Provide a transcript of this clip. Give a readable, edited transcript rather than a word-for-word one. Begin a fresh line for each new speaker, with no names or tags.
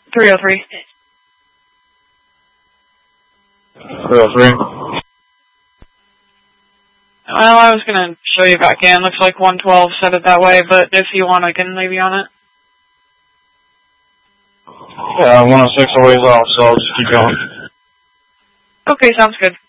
303.
303.
Well, I was gonna show you back in. Looks like 112 said it that way, but if you want, I can leave you on it.
Yeah, 106 always off, so I'll just keep going.
Okay, sounds good.